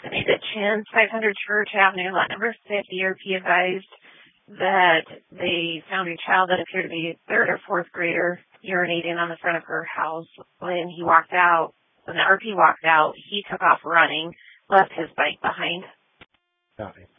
The Chin, 500 Church Avenue, lot number 50. RP advised that they found a child that appeared to be third or fourth grader urinating on the front of her house. When he walked out, when the RP walked out, he took off running, left his bike behind. Copy.